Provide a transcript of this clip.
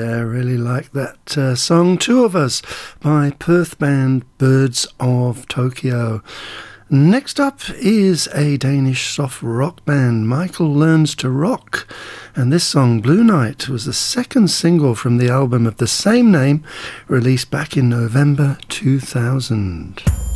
Yeah, I really like that song, Two of Us, by Perth band Birds of Tokyo. Next up is a Danish soft rock band, Michael Learns to Rock, and this song, Blue Night, was the second single from the album of the same name, released back in November 2000.